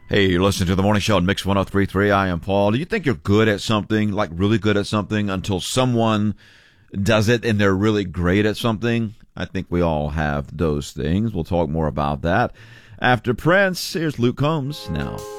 Hey, you're listening to the Morning Show on Mix 103.3. I am Paul. Do you think you're good at something, like really good at something, until someone does it and they're really great at something? I think we all have those things. We'll talk more about that after Prince. Here's Luke Combs now.